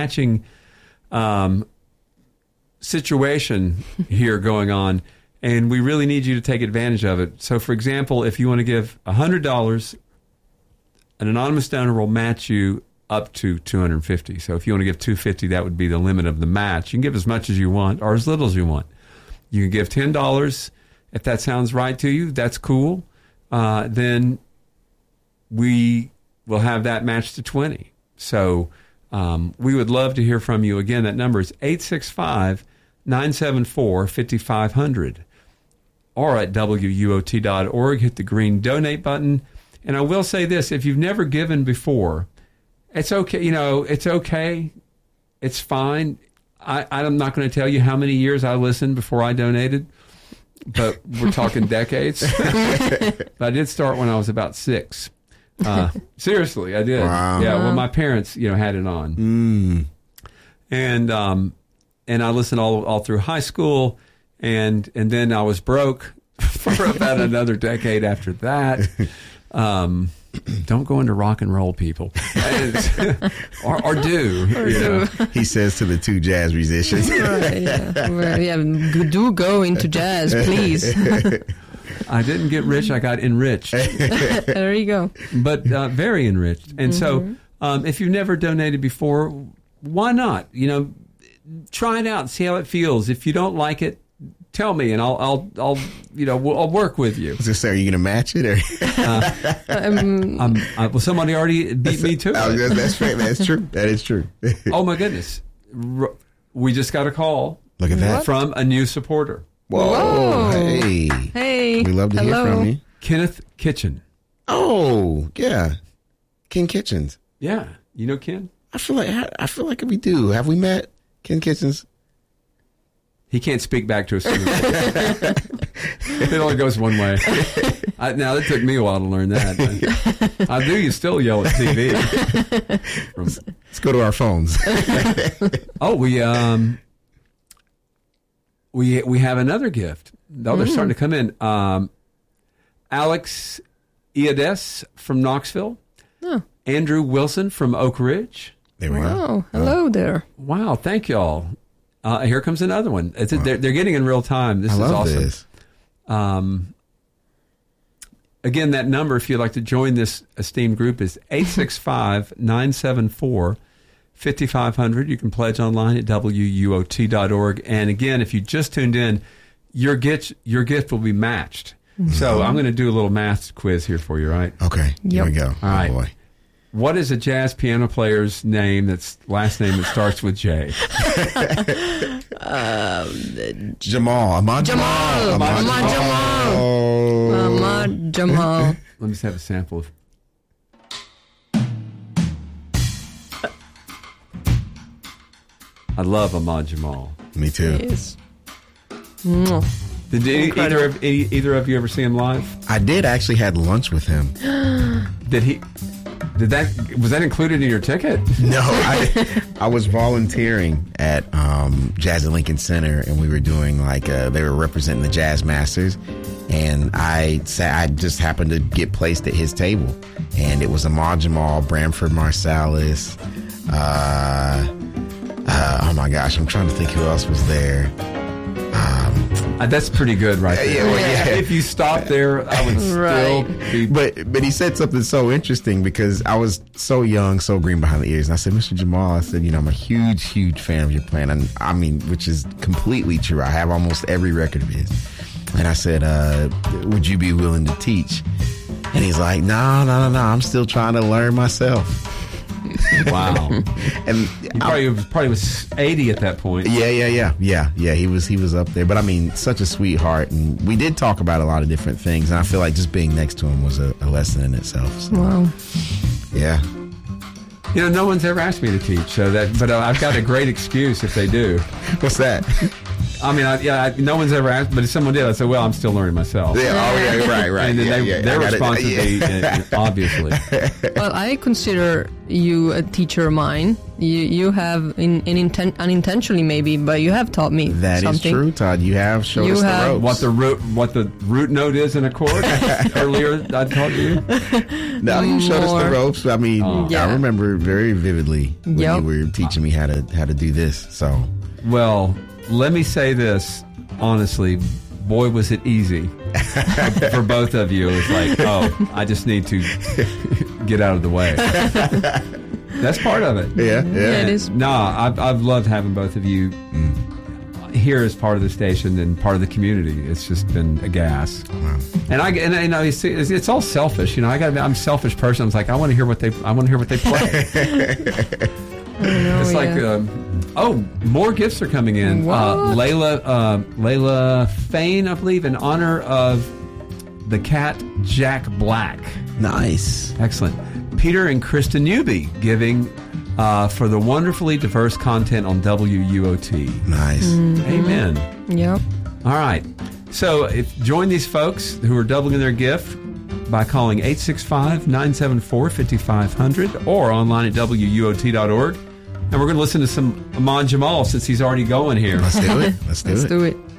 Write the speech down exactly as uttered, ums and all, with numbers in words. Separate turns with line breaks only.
matching um, situation here going on, and we really need you to take advantage of it. So, for example, if you want to give one hundred dollars, an anonymous donor will match you up to two hundred fifty dollars. So if you want to give two hundred fifty dollars, that would be the limit of the match. You can give as much as you want or as little as you want. You can give ten dollars if that sounds right to you. That's cool. Uh, then we will have that matched to twenty. So um, we would love to hear from you. Again, that number is eight six five, nine seven four, five five zero zero. Or at W U O T dot org, hit the green donate button. And I will say this, if you've never given before, it's okay. You know, it's okay. It's fine. I, I'm not going to tell you how many years I listened before I donated, but we're talking decades. But I did start when I was about six. Uh, seriously, I did.
Wow.
Yeah, well, my parents, you know, had it on.
Mm.
And um, and I listened all all through high school, and and then I was broke for about another decade after that. Um, don't go into rock and roll, people, or, or do.
Or
you know.
do.
He says to the two jazz musicians.
Right, yeah. Well, yeah, do go into jazz, please.
I didn't get rich; I got enriched.
There you go.
But uh, very enriched. And
Mm-hmm.
so, um, if you've never donated before, why not? You know, try it out and see how it feels. If you don't like it, tell me, and I'll, I'll, I'll, you know, we'll, I'll work with you.
I was gonna say, are you gonna match it? Or?
Uh,
Um,
um, uh, well, somebody already beat me to
Oh,
it.
that's, that's right. That's true. That is true.
Oh my goodness, R- we just got a call
Look at that.
from a new supporter,
Whoa.
Whoa.
Hey.
hey.
We love to
Hello.
hear from you.
Kenneth Kitchen.
Oh, yeah. Ken Kitchens.
Yeah, you know Ken.
I feel like I feel like we do. Have we met Ken Kitchens?
He can't speak back to us. It only goes one way. I, now, it took me a while to learn that. I do. You still yell at T V. From,
Let's go to our phones.
oh, we um, we we have another gift. Oh, they're starting to come in. Um, Alex Iades from Knoxville.
Oh.
Andrew Wilson from Oak Ridge.
There we go.
Wow. Hello there.
Wow, thank y'all. Uh, here comes another one. It's a, they're, they're getting in real time. This
I
is
love
awesome.
this.
Um, again, that number, if you'd like to join this esteemed group, is eight six five, nine seven four, five five zero zero. You can pledge online at W U O T dot org. And again, if you just tuned in, your gift, your gift will be matched. Mm-hmm. So I'm going to do a little math quiz here for you, right?
Okay, here
Yep.
we go.
All
oh,
right.
boy.
What is a jazz piano player's name that's last name that starts with J?
Jamal. Ahmad
Jamal.
Ahmad
Ahmad Jamal.
Oh.
Ahmad Jamal.
Let me just have a sample of. I love Ahmad Jamal.
Me too.
Yes. Mwah.
Did any, either of any, either of you ever see him live?
I did actually had lunch with him.
Did he? Did that was that included in your ticket?
No, I I was volunteering at um, Jazz at Lincoln Center, and we were doing like uh, they were representing the Jazz Masters, and I sat, I just happened to get placed at his table, and it was Ahmad Jamal, Branford Marsalis. Uh, uh, oh my gosh, I'm trying to think who else was there. Um,
Uh, that's pretty good, right there.
Yeah, well, yeah.
If you stop there, I would still
Right.
be.
But but he said something so interesting because I was so young, so green behind the ears. And I said, Mister Jamal, I said, you know, I'm a huge, huge fan of your playing. And I mean, which is completely true. I have almost every record of his. And I said, uh, would you be willing to teach? And he's like, no, no, no, no. I'm still trying to learn myself.
Wow.
And
He probably was, probably was eighty at that point.
Yeah, yeah, yeah, yeah, yeah. He was he was up there, but I mean, such a sweetheart, and we did talk about a lot of different things. And I feel like just being next to him was a, a lesson in itself. So,
Wow.
yeah.
You know, no one's ever asked me to teach, so that. But uh, I've got a great excuse if they do.
What's that?
I mean, I, yeah, I, no one's ever asked, but if someone did, I said, "Well, I'm still learning myself."
Yeah. Oh, yeah. Right. Right.
And then
yeah,
they,
yeah,
their
I gotta-
response would be,
yeah.
uh, obviously.
Well, I consider you a teacher of mine You you have in, in inten- unintentionally maybe, but you have taught me
That
something.
is true, Todd. You have showed
You
us
have-
the ropes.
What the root what the root note is in a chord? Earlier I taught you.
No, you showed us the
More.
ropes. I mean,
Oh.
Yeah.
I remember very vividly when
Yep.
you were teaching me how to how to do this. So
Well, let me say this honestly, boy was it easy for both of you. It was like, oh, I just need to get out of the way. That's part of it.
yeah, yeah.
Yeah, it is.
No, I've, I've loved having both of you here as part of the station and part of the community. It's just been a gas.
Wow.
And I, and you know, it's, it's, it's all selfish. You know, I got, I'm a selfish person. I was like, I want to hear what they, I want to hear what they play.
know,
it's like,
yeah.
um, oh, more gifts are coming in. Uh,
What?
Layla, uh, Layla Fain, I believe, in honor of the cat Jack Black.
Nice.
Excellent. Peter and Krista Newby giving uh, for the wonderfully diverse content on W U O T.
Nice.
Amen.
Yep.
All right. So if, join these folks who are doubling their gift by calling eight six five, nine seven four, five five zero zero or online at W U O T dot org. And we're going to listen to some Aman Jamal since he's already going here.
Let's do it. Let's do
Let's
it.
do it.